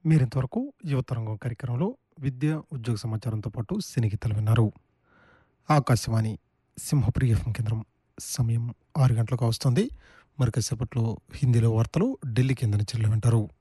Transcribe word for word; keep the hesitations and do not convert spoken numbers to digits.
మీరింతవరకు యువతరంగం కార్యక్రమంలో విద్య, ఉద్యోగ సమాచారంతో పాటు సినీ గీతాలు విన్నారు. ఆకాశవాణి సింహపురి ఎఫ్ఎం కేంద్రం. సమయం ఆరు గంటలకు వస్తుంది. మరి కాసేపట్లో హిందీలో వార్తలు ఢిల్లీ కేంద్రం నుంచి వింటారు.